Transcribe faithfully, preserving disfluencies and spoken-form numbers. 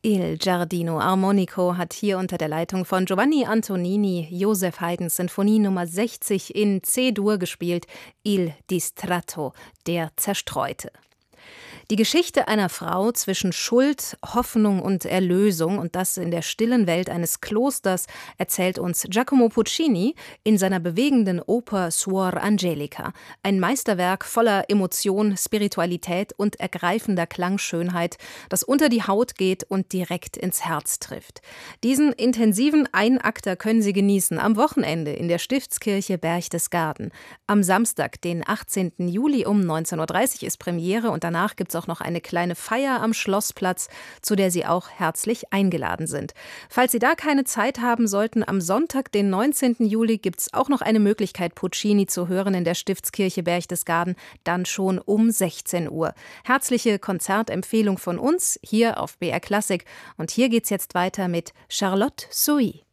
Il Giardino Armonico hat hier unter der Leitung von Giovanni Antonini Joseph Haydns Sinfonie Nummer sechzig in C-Dur gespielt, Il Distratto, der Zerstreute. Die Geschichte einer Frau zwischen Schuld, Hoffnung und Erlösung und das in der stillen Welt eines Klosters erzählt uns Giacomo Puccini in seiner bewegenden Oper Suor Angelica. Ein Meisterwerk voller Emotion, Spiritualität und ergreifender Klangschönheit, das unter die Haut geht und direkt ins Herz trifft. Diesen intensiven Einakter können Sie genießen am Wochenende in der Stiftskirche Berchtesgaden. Am Samstag, den achtzehnten Juli um neunzehn Uhr dreißig ist Premiere und danach gibt es auch noch eine kleine Feier am Schlossplatz, zu der Sie auch herzlich eingeladen sind. Falls Sie da keine Zeit haben sollten, am Sonntag, den neunzehnten Juli, gibt es auch noch eine Möglichkeit, Puccini zu hören in der Stiftskirche Berchtesgaden, dann schon um sechzehn Uhr. Herzliche Konzertempfehlung von uns hier auf B R Klassik. Und hier geht's jetzt weiter mit Charlotte Sohi.